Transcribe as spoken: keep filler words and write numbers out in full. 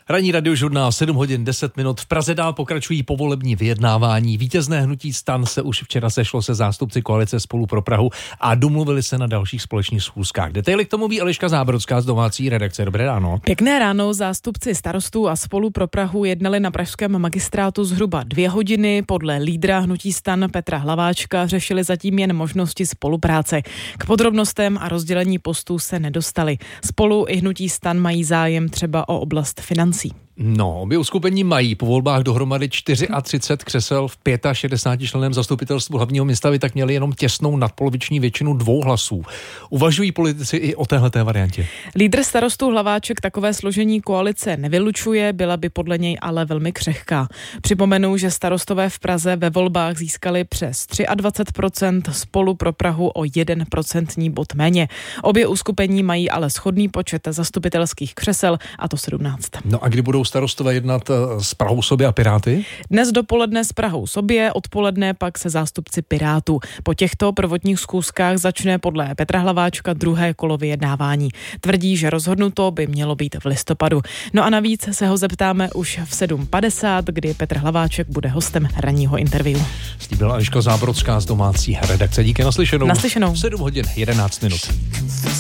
Ranní radiožurnál sedm hodin deset minut. V Praze dál pokračují povolební vyjednávání. Vítězné hnutí STAN se už včera sešlo se zástupci koalice Spolu pro Prahu a domluvili se na dalších společných schůzkách. Detaily k tomu ví Eliška Zábrodská z domácí redakce. Dobré ráno. Pěkné ráno. Zástupci Starostů a Spolu pro Prahu jednali na pražském magistrátu zhruba dvě hodiny. Podle lídra hnutí STAN Petra Hlaváčka řešili zatím jen možnosti spolupráce. K podrobnostem a rozdělení postů se nedostali. Spolu i hnutí STAN mají zájem třeba o oblast financí. No, obě uskupení mají po volbách dohromady třicet čtyři křesel v šedesáti členném zastupitelstvu hlavního města, by tak měli jenom těsnou nadpoloviční většinu dvou hlasů. Uvažují politici i o téhleté variantě? Lídr Starostů Hlaváček takové složení koalice nevylučuje, byla by podle něj ale velmi křehká. Připomenu, že starostové v Praze ve volbách získali přes dvacet tři procent, Spolu pro Prahu o jeden procentní bod méně. Obě uskupení mají ale shodný počet zastupitelských křesel, a to sedmnáct. No a kdy budou starostové jednat s Prahou sobě a Piráty? Dnes dopoledne s Prahou sobě, odpoledne pak se zástupci Pirátů. Po těchto prvotních schůzkách začne podle Petra Hlaváčka druhé kolo vyjednávání. Tvrdí, že rozhodnuto by mělo být v listopadu. No a navíc se ho zeptáme už v sedm padesát, kdy Petr Hlaváček bude hostem ranního interview. Slíbila Eliška Zábrodská z domácí redakce. Díky, naslyšenou. Naslyšenou. sedm hodin jedenáct minut.